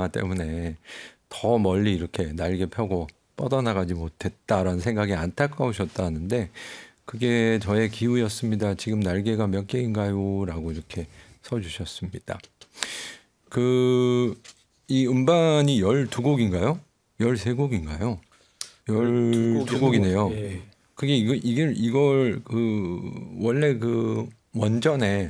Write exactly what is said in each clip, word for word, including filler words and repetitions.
코로나 때문에 더 멀리 이렇게 날개 펴고 뻗어나가지 못했다라는 생각이 안타까우셨다는데 그게 저의 기우였습니다. 지금 날개가 몇 개인가요? 라고 이렇게 써주셨습니다. 그 이 음반이 열두 곡인가요? 열세 곡인가요? 열두 곡이네요. 예. 그게 이거 이게 이걸 그 원래 그 원전에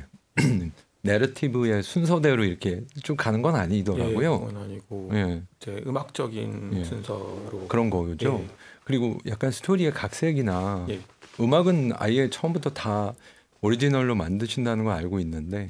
내러티브의 순서대로 이렇게 쭉 가는 건 아니더라고요. 예, 그건 아니고 예. 이제 음악적인 예. 순서로 그런 거죠. 예. 그리고 약간 스토리의 각색이나 예. 음악은 아예 처음부터 다 오리지널로 만드신다는 걸 알고 있는데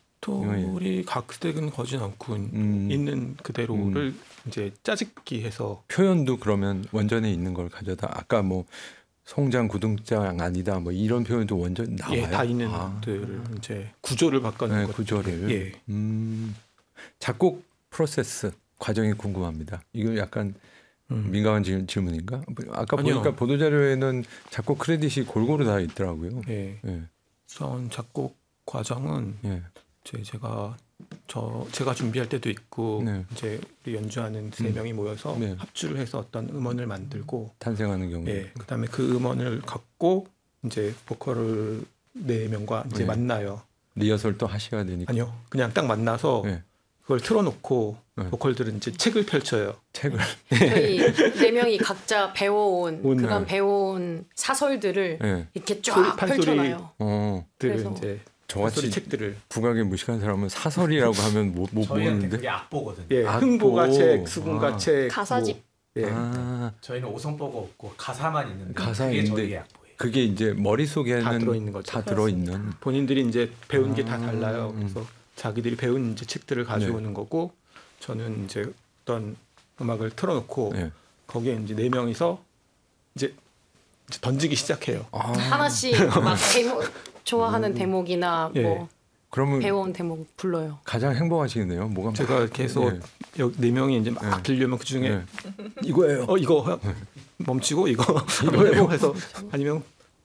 스토리 각색은 거진 않고 음. 있는 그대로를 이제 짜집기해서 표현도 그러면 원전에 있는 걸 가져다 아까 뭐 송장 구등장 아니다 뭐 이런 표현도 원전 나와요. 예, 다 있는 아. 것들을 이제 구조를 바꿔는 네, 것 구조를. 예. 음, 작곡 프로세스 과정이 궁금합니다. 이거 약간 음. 민감한 질, 질문인가? 아까 아니요. 보니까 보도자료에는 작곡 크레딧이 골고루 다 있더라고요. 예. 예, 우선 작곡 과정은 예, 제 제가 저 제가 준비할 때도 있고 네. 이제 우리 연주하는 세 음. 명이 모여서 네. 합주를 해서 어떤 음원을 만들고 탄생하는 경우. 예 그다음에 그 음원을 갖고 이제 보컬을 네 명과 이제 네. 만나요. 리허설도 하셔야 되니까. 아니요, 그냥 딱 만나서 예, 그걸 틀어놓고 네. 보컬들은 이제 책을 펼쳐요. 책을. 저희 네 명이 각자 배워온 온, 그간 네. 배워온 사설들을 예, 이렇게 쫙 소리, 판소리. 펼쳐놔요. 어, 들을 그래서 이제 저같이 소리 책들을 국악에 무식한 사람은 사설이라고 하면 못, 못 저희한테 모르는데. 그게 악보거든요. 예 악보. 흥보가 책, 수군가 아. 책, 가사집. 뭐, 예 아, 저희는 오성보가 없고 가사만 있는데 가사 그게 있는데 저희의 악보예요. 그게 이제 머릿속에는 다 들어있는 거죠. 다 들어있는. 본인들이 이제 배운 게 다 아. 달라요. 그래서 자기들이 배운 이제 책들을 가져오는 거고 저는 이제 어떤 음악을 틀어놓고 예. 거기에 이제 네 명이서 이제, 이제 던지기 시작해요. 아, 하나씩 막 대목 좋아하는 대목이나 예. 뭐 그러면 배워온 대목 불러요. 가장 행복하시겠네요. 뭐가 막- 제가 계속 예. 여기 네 명이 이제 막 예. 들려면 그 중에 예. 이거예요. 어 이거 멈추고 이거 이거 해보 해서 아니면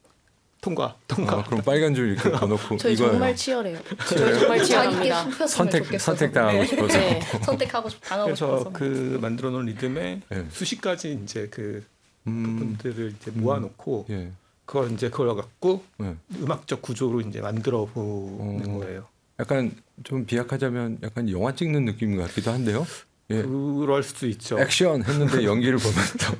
통과 통과 아, 그럼 빨간 줄 이렇게 넣어놓고 저희 이거예요. 정말 치열해요. 저희 정말 자기께 치열합니다. 뽑혔으면 선택 좋겠어서. 선택당하고 싶어서. 네. 선택하고 싶, 당하고 그래서 싶어서. 그 만들어 놓은 리듬에 예. 수십 가지 이제 그 음, 부분들을 이제 모아놓고 예. 그걸 이제 그걸 갖고 예. 음악적 구조로 이제 만들어 보는 어. 거예요. 약간 좀 비약하자면 약간 영화 찍는 느낌 같기도 한데요. 예. 그럴 수도 있죠. 액션 했는데 연기를 보면 또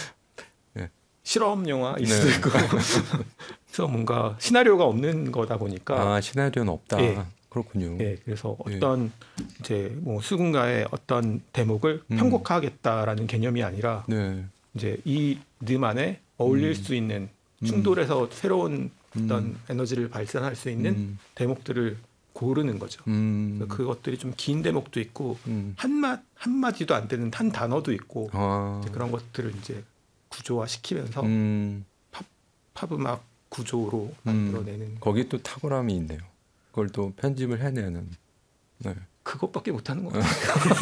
실험 영화일 네. 수도 있고. 그래서 뭔가 시나리오가 없는 거다 보니까 아, 시나리오는 없다. 예. 그렇군요. 예, 그래서 예. 어떤 이제 뭐 수군가의 어떤 대목을 음. 편곡하겠다라는 개념이 아니라 네. 이제 이 늠 안에 어울릴 음. 수 있는 충돌해서 새로운 어떤 음. 에너지를 발산할 수 있는 음. 대목들을 고르는 거죠. 음. 그래서 그것들이 좀 긴 대목도 있고 음. 한마 한마디도 안 되는 한 단어도 있고 아. 이제 그런 것들을 이제 구조화 시키면서 음. 팝 음악 구조로 만들어내는 거기 또 탁월함이 있네요. 그걸 또 편집을 해내는. 네. 그것밖에 못하는 거 어. 같아요.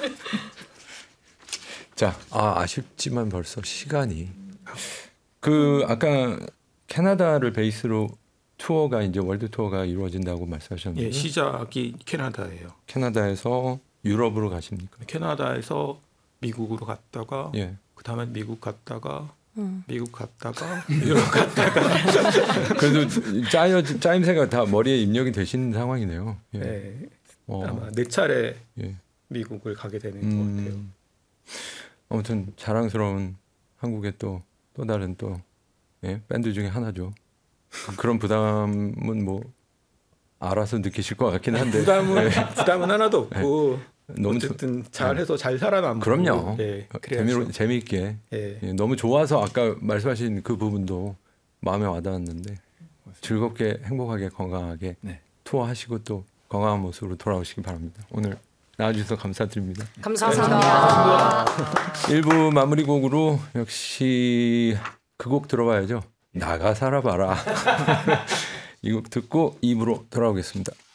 자, 아, 아쉽지만 벌써 시간이 그 아까 캐나다를 베이스로 투어가 이제 월드 투어가 이루어진다고 말씀하셨는데 예, 시작이 캐나다예요. 캐나다에서 유럽으로 가십니까? 캐나다에서 미국으로 갔다가 예. 그 다음에 미국 갔다가 음. 미국 갔다가 유럽 갔다가 그래도 짜여 짜임새가 다 머리에 입력이 되신 상황이네요. 예. 네, 어, 아마 네 차례 예. 미국을 가게 되는 음. 것 같아요. 아무튼 자랑스러운 한국의 또 또 다른 또 예, 밴드 중에 하나죠. 그런 부담은 뭐 알아서 느끼실 것 같긴 한데 부담은 예. 부담은 하나도 없고 너무 어쨌든 잘해서 잘 살아남고 그럼요. 예, 재미로 그래야죠. 재미있게 예. 예, 너무 좋아서 아까 말씀하신 그 부분도 마음에 와닿았는데 즐겁게 행복하게 건강하게 네. 투어하시고 또 건강한 모습으로 돌아오시기 바랍니다. 오늘 나와주셔서 감사드립니다. 감사합니다. 일 부 마무리 곡으로 역시 그 곡 들어봐야죠. 나가 살아봐라. 이 곡 듣고 이 부로 돌아오겠습니다.